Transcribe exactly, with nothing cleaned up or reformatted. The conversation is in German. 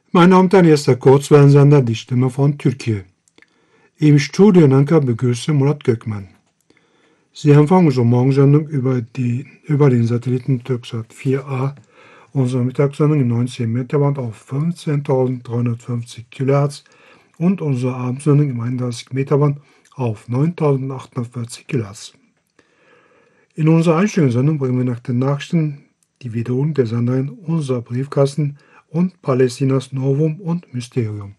Mein Name ist der Kurzwellensender Die Stimme von Türkei. Im Studio in Ankara begrüße Murat Gökmen. Sie empfangen unsere Morgensendung über, die, über den Satelliten Türksat vier A, unsere Mittagssendung im neunzehn Meter Band auf fünfzehntausenddreihundertfünfzig Kilohertz und unsere Abendsendung im einunddreißig Meter Band auf neuntausendachthundertvierzig Kilohertz. In unserer Einstellungssendung bringen wir nach den Nachrichten die Wiederholung der Sendereien Unser Briefkasten und Palästinas Novum und Mysterium.